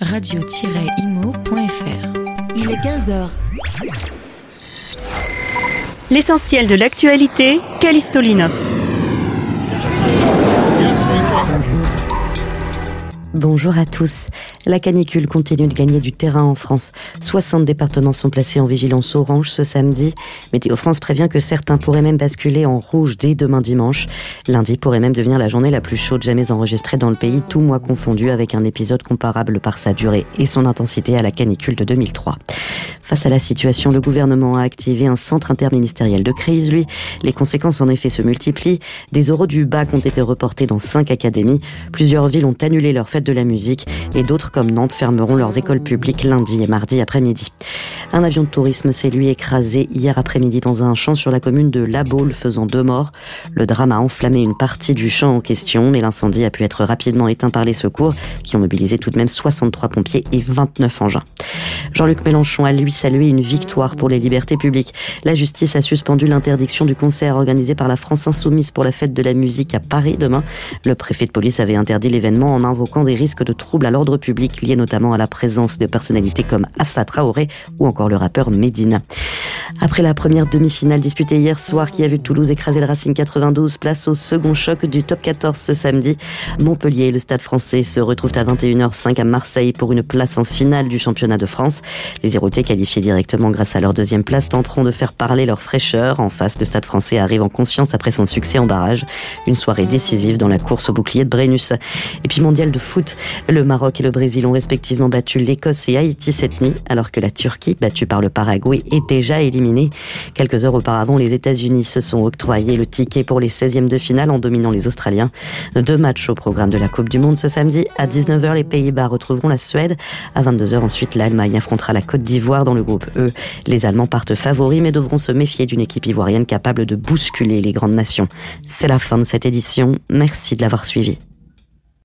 radio-imo.fr. Il est 15h. L'essentiel de l'actualité, Callisto Linov. Bonjour à tous. La canicule continue de gagner du terrain en France. 60 départements sont placés en vigilance orange ce samedi. Météo France prévient que certains pourraient même basculer en rouge dès demain dimanche. Lundi pourrait même devenir la journée la plus chaude jamais enregistrée dans le pays, tout mois confondu, avec un épisode comparable par sa durée et son intensité à la canicule de 2003. Face à la situation, le gouvernement a activé un centre interministériel de crise, lui. Les conséquences en effet se multiplient. Des oraux du bac ont été reportés dans 5 académies. Plusieurs villes ont annulé leur fête de la musique et d'autres comme Nantes fermeront leurs écoles publiques lundi et mardi après-midi. Un avion de tourisme s'est lui écrasé hier après-midi dans un champ sur la commune de La Baule, faisant 2 morts. Le drame a enflammé une partie du champ en question, mais l'incendie a pu être rapidement éteint par les secours qui ont mobilisé tout de même 63 pompiers et 29 engins. Jean-Luc Mélenchon a lui salué une victoire pour les libertés publiques. La justice a suspendu l'interdiction du concert organisé par la France Insoumise pour la fête de la musique à Paris demain. Le préfet de police avait interdit l'événement en invoquant des risques de troubles à l'ordre public liés notamment à la présence de personnalités comme Assa Traoré ou encore le rappeur Medina. Après la première demi-finale disputée hier soir qui a vu Toulouse écraser le Racing 92, place au second choc du top 14 ce samedi. Montpellier et le Stade français se retrouvent à 21h05 à Marseille pour une place en finale du championnat de France. Les Héraultais, qualifiés directement grâce à leur deuxième place, tenteront de faire parler leur fraîcheur. En face, le Stade français arrive en confiance après son succès en barrage. Une soirée décisive dans la course au bouclier de Brennus. Et puis mondial de foot, le Maroc et le Brésil ont respectivement battu l'Écosse et Haïti cette nuit, alors que la Turquie, battue par le Paraguay, est déjà éliminée. Quelques heures auparavant, les États-Unis se sont octroyés le ticket pour les 16e de finale en dominant les Australiens. 2 matchs au programme de la Coupe du Monde ce samedi. À 19h, les Pays-Bas retrouveront la Suède. À 22h, ensuite, l'Allemagne affrontera la Côte d'Ivoire dans le groupe E. Les Allemands partent favoris, mais devront se méfier d'une équipe ivoirienne capable de bousculer les grandes nations. C'est la fin de cette édition. Merci de l'avoir suivi.